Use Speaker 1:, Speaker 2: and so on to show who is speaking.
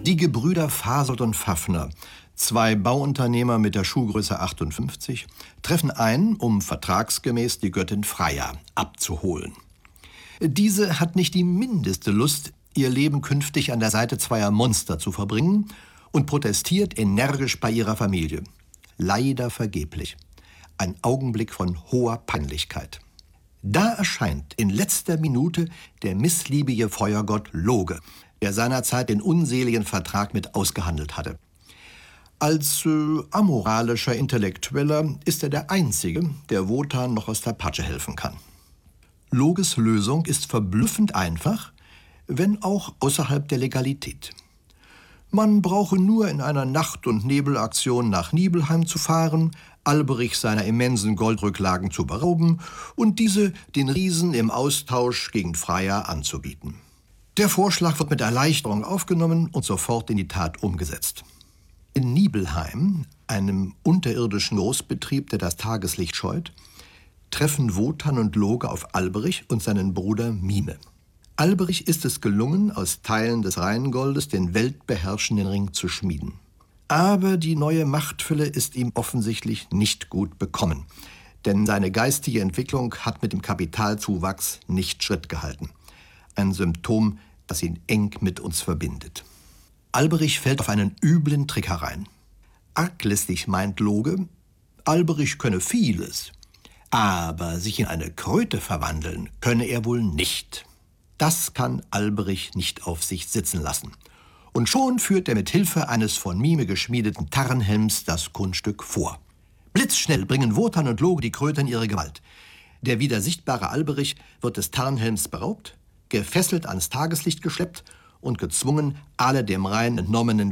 Speaker 1: Die Gebrüder Fasold und Pfaffner, zwei Bauunternehmer mit der Schuhgröße 58, treffen ein, um vertragsgemäß die Göttin Freya abzuholen. Diese hat nicht die mindeste Lust, ihr Leben künftig an der Seite zweier Monster zu verbringen und protestiert energisch bei ihrer Familie. Leider vergeblich. Ein Augenblick von hoher Peinlichkeit. Da erscheint in letzter Minute der missliebige Feuergott Loge, der seinerzeit den unseligen Vertrag mit ausgehandelt hatte. Als amoralischer Intellektueller ist er der Einzige, der Wotan noch aus der Patsche helfen kann. Loges Lösung ist verblüffend einfach, wenn auch außerhalb der Legalität. Man brauche nur in einer Nacht- und Nebelaktion nach Nibelheim zu fahren, Alberich seiner immensen Goldrücklagen zu berauben und diese den Riesen im Austausch gegen Freya anzubieten. Der Vorschlag wird mit Erleichterung aufgenommen und sofort in die Tat umgesetzt. In Nibelheim, einem unterirdischen Großbetrieb, der das Tageslicht scheut, treffen Wotan und Loge auf Alberich und seinen Bruder Mime. Alberich ist es gelungen, aus Teilen des Rheingoldes den weltbeherrschenden Ring zu schmieden. Aber die neue Machtfülle ist ihm offensichtlich nicht gut bekommen, denn seine geistige Entwicklung hat mit dem Kapitalzuwachs nicht Schritt gehalten. Ein Symptom, das ihn eng mit uns verbindet. Alberich fällt auf einen üblen Trick herein. Arglistig meint Loge, Alberich könne vieles, aber sich in eine Kröte verwandeln könne er wohl nicht. Das kann Alberich nicht auf sich sitzen lassen. Und schon führt er mit Hilfe eines von Mime geschmiedeten Tarnhelms das Kunststück vor. Blitzschnell bringen Wotan und Loge die Kröte in ihre Gewalt. Der wieder sichtbare Alberich wird des Tarnhelms beraubt, gefesselt ans Tageslicht geschleppt und gezwungen, alle dem Rhein entnommenen